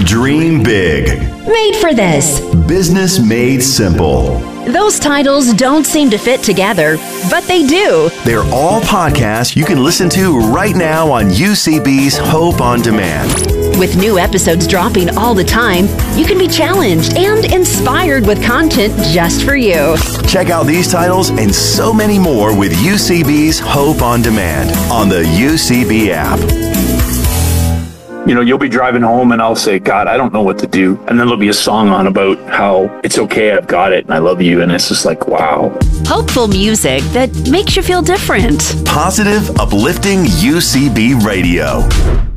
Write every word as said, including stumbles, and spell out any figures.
Dream Big. Made for this. Business Made Simple. Those titles don't seem to fit together, but they do. They're all podcasts you can listen to right now on U C B's Hope on Demand. With new episodes dropping all the time, you can be challenged and inspired with content just for you. Check out these titles and so many more with U C B's Hope on Demand on the U C B app. You know, you'll be driving home and I'll say, God, I don't know what to do. And then there'll be a song on about how it's okay, I've got it, and I love you. And it's just like, wow. Hopeful music that makes you feel different. Positive, uplifting U C B radio.